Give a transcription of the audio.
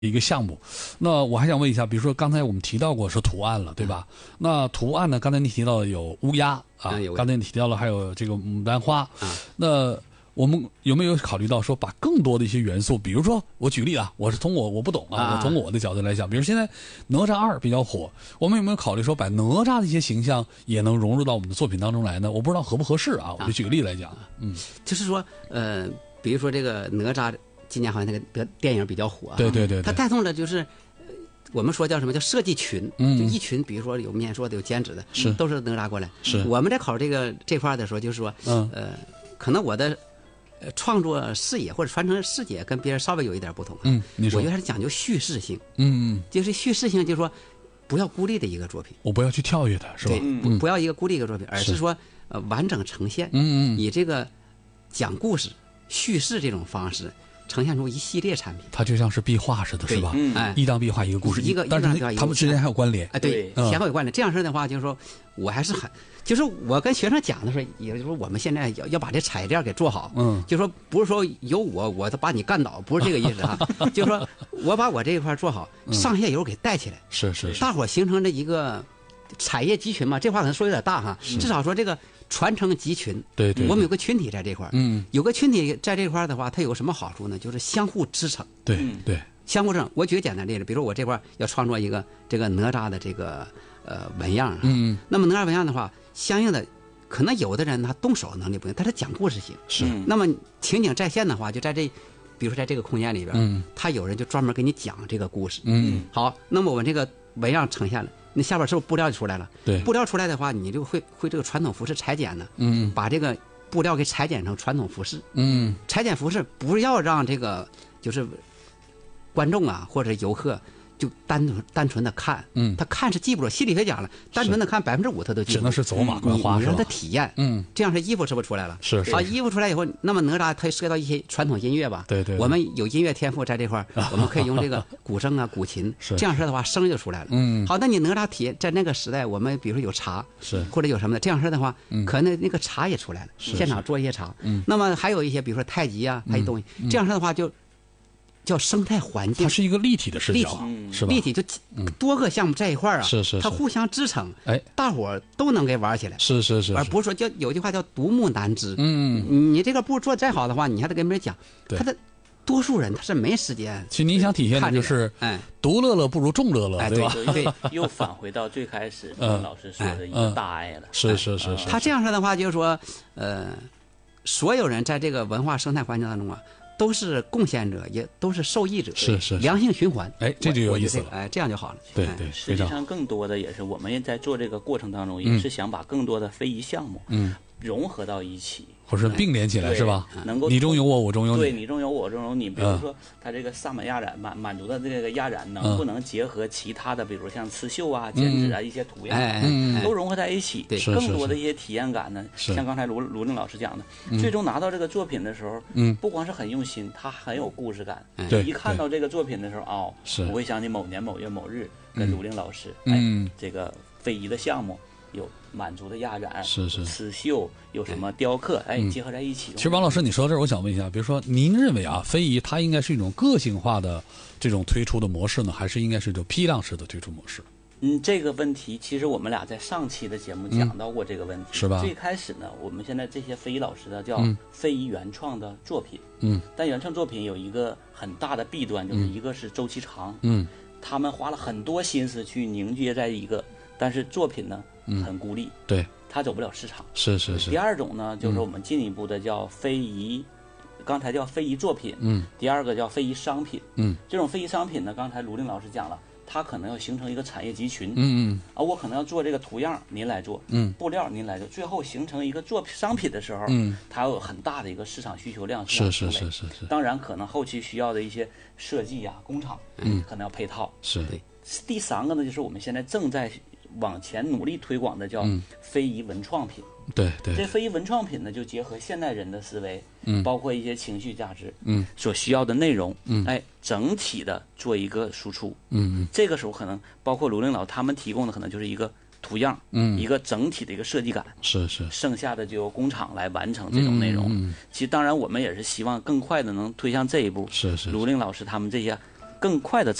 一个项目。那我还想问一下，比如说刚才我们提到过是图案了，对吧？那图案呢？刚才你提到有乌鸦啊，刚才你提到了还有这个牡丹花，那我们有没有考虑到说把更多的一些元素，比如说我举例啊，我是从我不懂啊，我从我的角度来讲，比如现在哪吒2比较火，我们有没有考虑说把哪吒的一些形象也能融入到我们的作品当中来呢？我不知道合不合适啊，我就举个例来讲， 就是说比如说这个哪吒今年好像那个电影比较火， 对， 它带动了就是我们说叫什么叫设计群，就一群，比如说有面说的有剪纸的，都是哪吒过来。 是我们在考虑这块的时候，就是说，可能我的创作视野或者传承视野跟别人稍微有一点不同。 你说， 我觉得还是讲究叙事性。就是叙事性，就是说不要孤立的一个作品， 我不要去跳跃它，是吧？ 对，不要一个孤立一个作品，而是说完整呈现。以这个讲故事、叙事这种方式。呈现出一系列产品， 它就像是壁画似的，是吧？一张壁画一个故事，但是他们之间还有关联。 对，前后有关联。这样式的话，就是说我还是就是我跟学生讲的时候，也就是说我们现在要把这彩电给做好。就是说不是说有我把你干倒，不是这个意思啊。就是说我把我这一块做好，上下游给带起来， 是， 大伙形成了一个产业集群嘛。这话可能说有点大哈，至少说这个。传承集群， 对， 我们有个群体在这块有个群体在这块的话，它有个什么好处呢？就是相互支撑。 对， 相互支撑。我举个简单例子，比如说我这块要创作一个这个哪吒的这个纹样那么哪吒纹样的话，相应的可能有的人他动手能力不行，但是讲故事性是。 那么情景再现的话，就在比如说在这个空间里边，他有人就专门给你讲这个故事。好，那么我们这个纹样呈现了。那下边是不是布料就出来了？ 对， 布料出来的话，你就会这个传统服饰裁剪呢。把这个布料给裁剪成传统服饰。裁剪服饰不要让这个就是观众啊或者游客就单纯的看。他看是记不住，心理学讲了，单纯的看5%他都记不住， 只能是走马观花， 你让他体验。这样是衣服是不是出来了？ 是啊，衣服出来以后，那么哪吒它涉及到一些传统音乐吧？ 对， 我们有音乐天赋在这块我们可以用这个古筝啊、古琴，这样式的话声就出来了。好，那你哪吒体验在那个时代，我们比如说有茶，或者有什么的，这样式的话，可能那个茶也出来了，现场做一些茶。那么还有一些，比如说太极啊，还有东西，这样式的话就。叫生态环境， 它是一个立体的视角，是吧？ 立体就多个项目在一块啊， 是， 它互相支撑，大伙儿都能给玩起来， 是， 而不是说有句话叫独木难支，你这个步做再好的话，你还得跟别人讲，他的多数人他是没时间。 其实你想体现的就是，独乐乐不如众乐乐，对吧？ 对，又返回到最开始老师说的一个大爱了， 是。 他这样说的话，就是说，所有人在这个文化生态环境当中啊。都是贡献者，也都是受益者， 是良性循环。 这就有意思了。 这样就好了。 对， 实际上更多的也是我们在做这个过程当中，也是想把更多的非遗项目融合到一起， 或是并联起来，是吧？ 能够你中有我，我中有你。 对，你中有我，中有你。比如说，它这个萨满压染满族的这个压染，能不能结合其他的，比如像刺绣啊、剪纸啊一些图样，都融合在一起，更多的一些体验感呢？像刚才卢令老师讲的，最终拿到这个作品的时候，不光是很用心，它很有故事感。 对， 一看到这个作品的时候，我会想起某年某月某日跟卢令老师，这个非遗的项目。有满族的压染， 是刺绣，有什么雕刻，结合在一起。 其实王老师，你说到这儿，我想问一下，比如说，您认为啊，非遗它应该是一种个性化的这种推出的模式呢，还是应该是一种批量式的推出模式？ 这个问题其实我们俩在上期的节目讲到过这个问题， 是吧？ 最开始呢，我们现在这些非遗老师的叫非遗原创的作品，但原创作品有一个很大的弊端，就是一个是周期长，他们花了很多心思去凝结在一个，但是作品呢很孤立， 对， 它走不了市场。 是。 第二种呢，就是我们进一步的叫非遗，刚才叫非遗作品，第二个叫非遗商品，这种非遗商品呢，刚才卢令老师讲了。它可能要形成一个产业集群，我可能要做这个图样，您来做，布料您来做，最后形成一个商品的时候，它有很大的一个市场需求量， 是。 当然，可能后期需要的一些设计啊、工厂，可能要配套。 是。 第三个呢，就是我们现在正在往前努力推广的叫非遗文创品。 对。 这非遗文创品呢，就结合现代人的思维，包括一些情绪价值，所需要的内容，整体的做一个输出。这个时候可能包括卢令老他们提供的，可能就是一个图样，一个整体的一个设计感。 是。 剩下的就由工厂来完成这种内容。其实当然我们也是希望更快的能推向这一步。 是。 卢令老师他们这些更快的